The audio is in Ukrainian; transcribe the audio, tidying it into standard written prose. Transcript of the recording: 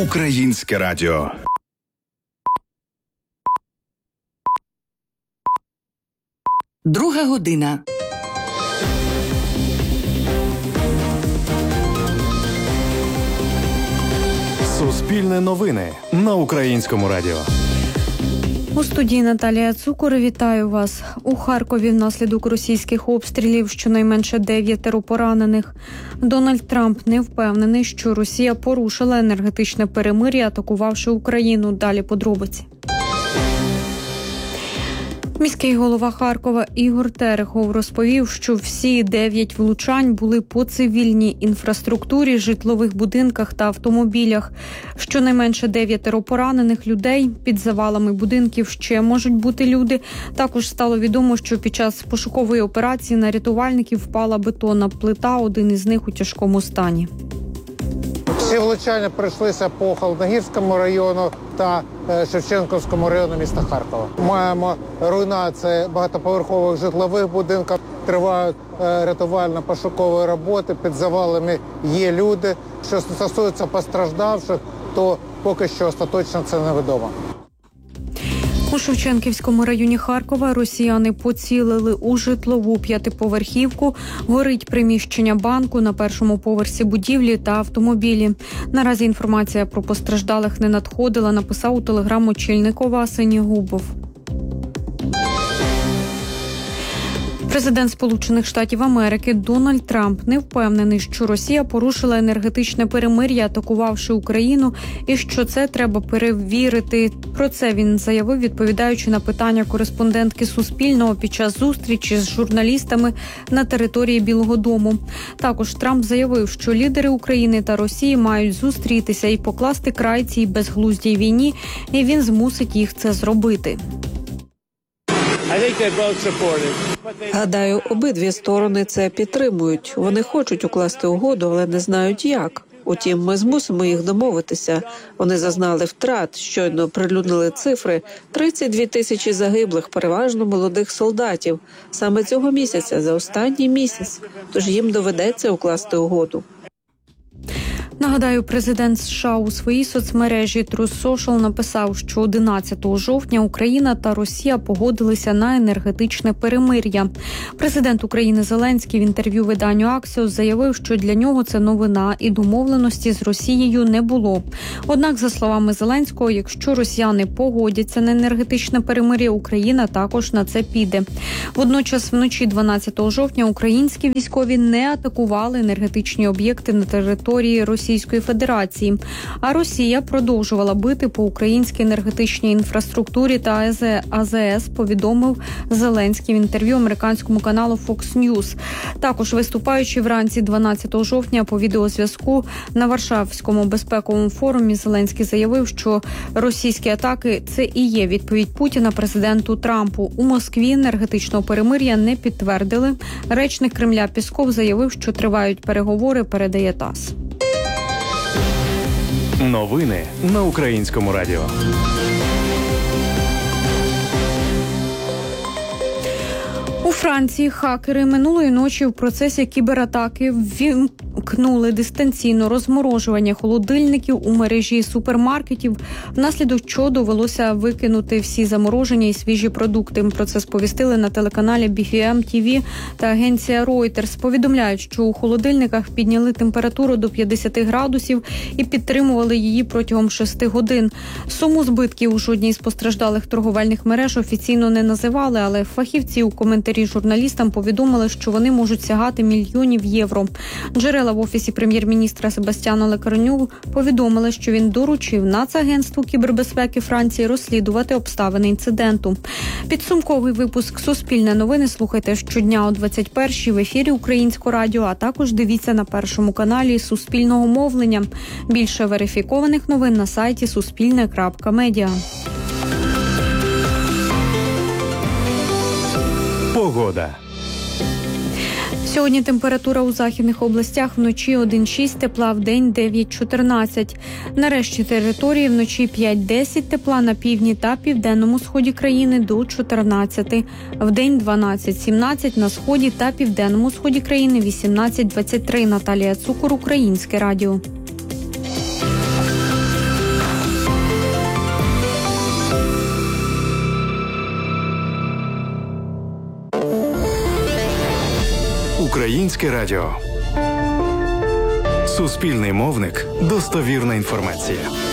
Українське радіо. Друга година. Суспільне новини на Українському радіо. У студії Наталія Цукор. Вітаю вас. У Харкові внаслідок російських обстрілів щонайменше 9 поранених. Дональд Трамп не впевнений, що Росія порушила енергетичне перемир'я, атакувавши Україну. Далі подробиці. Міський голова Харкова Ігор Терехов розповів, що всі 9 влучань були по цивільній інфраструктурі, житлових будинках та автомобілях. Щонайменше 9 поранених людей. Під завалами будинків ще можуть бути люди. Також стало відомо, що під час пошукової операції на рятувальників впала бетонна плита, один із них у тяжкому стані. Всі влучання прийшлися по Холодногірському району та Шевченківському району міста Харкова. Маємо руйнації багатоповерхових житлових будинків, тривають рятувально-пошукові роботи, під завалами є люди. Що стосується постраждавших, то поки що остаточно це невідомо. У Шевченківському районі Харкова росіяни поцілили у житлову 5-поверхівку. Горить приміщення банку на першому поверсі будівлі та автомобілі. Наразі інформація про постраждалих не надходила, написав у телеграм очільник ОВА Синігубов. Президент Сполучених Штатів Америки Дональд Трамп не впевнений, що Росія порушила енергетичне перемир'я, атакувавши Україну, і що це треба перевірити. Про це він заявив, відповідаючи на питання кореспондентки Суспільного під час зустрічі з журналістами на території Білого дому. Також Трамп заявив, що лідери України та Росії мають зустрітися і покласти край цій безглуздій війні, і він змусить їх це зробити. Гадаю, обидві сторони це підтримують. Вони хочуть укласти угоду, але не знають як. Утім, ми змусимо їх домовитися. Вони зазнали втрат, щойно оприлюднили цифри. 32 тисячі загиблих, переважно молодих солдатів. Саме цього місяця, за останній місяць. Тож їм доведеться укласти угоду. Нагадаю, президент США у своїй соцмережі Truth Social написав, що 11 жовтня Україна та Росія погодилися на енергетичне перемир'я. Президент України Зеленський в інтерв'ю виданню Axios заявив, що для нього це новина і домовленості з Росією не було. Однак, за словами Зеленського, якщо росіяни погодяться на енергетичне перемир'я, Україна також на це піде. Водночас, вночі 12 жовтня українські військові не атакували енергетичні об'єкти на території Російської Федерації, а Росія продовжувала бити по українській енергетичній інфраструктурі та АЗС, повідомив Зеленський в інтерв'ю американському каналу Fox News. Також виступаючи вранці 12 жовтня по відеозв'язку на Варшавському безпековому форумі, Зеленський заявив, що російські атаки – це і є відповідь Путіна президенту Трампу. У Москві енергетичного перемир'я не підтвердили. Речник Кремля Пєсков заявив, що тривають переговори, передає ТАСС. Новини на Українському радіо. У Франції хакери минулої ночі в процесі кібератаки ввімкнули дистанційно розморожування холодильників у мережі супермаркетів, внаслідок чого довелося викинути всі заморожені і свіжі продукти. Про це сповістили на телеканалі BFM TV та агенція Reuters. Повідомляють, що у холодильниках підняли температуру до 50 градусів і підтримували її протягом 6 годин. Суму збитків у жодній з постраждалих торговельних мереж офіційно не називали, але фахівці у коментарі журналістам повідомили, що вони можуть сягати мільйонів євро. Джерела в офісі прем'єр-міністра Себастьяна Лекарню повідомили, що він доручив Нацагентству кібербезпеки Франції розслідувати обставини інциденту. Підсумковий випуск «Суспільне новини» слухайте щодня о 21-й в ефірі Українського радіо, а також дивіться на першому каналі Суспільного мовлення. Більше верифікованих новин на сайті suspilne.media. Погода. Сьогодні температура у західних областях вночі 1,6 тепла, вдень 9,14. На решті території вночі 5-10 тепла, на півдні та південному сході країни до 14. Вдень 12-17, на сході та південному сході країни 18-23. Наталія Цукор, Українське радіо. Українське радіо. Суспільний мовник. Достовірна інформація.